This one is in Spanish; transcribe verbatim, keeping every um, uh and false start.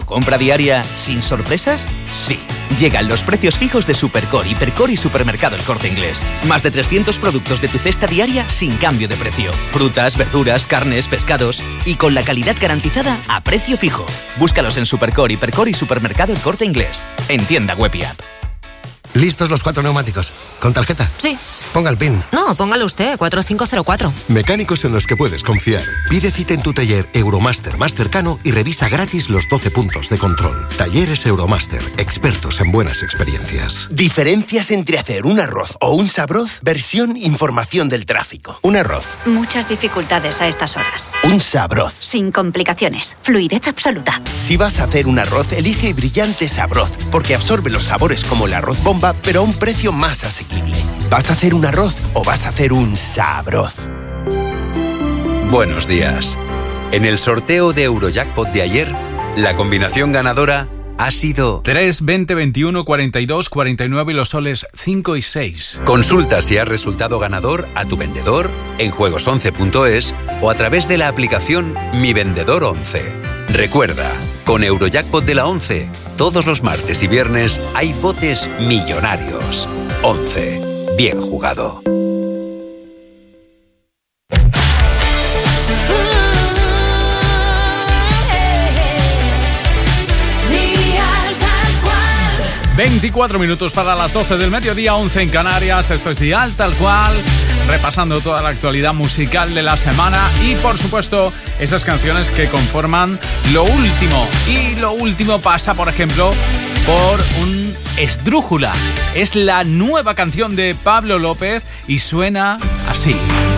compra diaria sin sorpresas? Sí. Llegan los precios fijos de Supercore, Hipercore y Supermercado El Corte Inglés. Más de trescientos productos de tu cesta diaria sin cambio de precio. Frutas, verduras, carnes, pescados y con la calidad garantizada a precio fijo. Búscalos en Supercore, Hipercore y Supermercado El Corte Inglés. En tienda web y app. ¿Listos los cuatro neumáticos? ¿Con tarjeta? Sí. Ponga el PIN. No, póngalo usted, cuatro cinco cero cuatro. Mecánicos en los que puedes confiar. Pide cita en tu taller Euromaster más cercano y revisa gratis los doce puntos de control. Talleres Euromaster, expertos en buenas experiencias. Diferencias entre hacer un arroz o un sabroz. Versión información del tráfico. Un arroz. Muchas dificultades a estas horas. Un sabroz. Sin complicaciones. Fluidez absoluta. Si vas a hacer un arroz, elige Brillante Sabroz, porque absorbe los sabores como el arroz bomba, pero a un precio más asequible. ¿Vas a hacer un arroz o vas a hacer un sabroz? Buenos días. En el sorteo de Eurojackpot de ayer, la combinación ganadora ha sido tres, veinte, veintiuno, cuarenta y dos, cuarenta y nueve y los soles cinco y seis. Consulta si has resultado ganador a tu vendedor en juegos once punto es o a través de la aplicación Mi Vendedor once. Recuerda, con Eurojackpot de la once, todos los martes y viernes hay botes millonarios. once. Bien jugado. veinticuatro minutos para las doce del mediodía, once en Canarias. Esto es Dial Tal Cual, repasando toda la actualidad musical de la semana y, por supuesto, esas canciones que conforman lo último. Y lo último pasa, por ejemplo, por un Esdrújula. Es la nueva canción de Pablo López y suena así.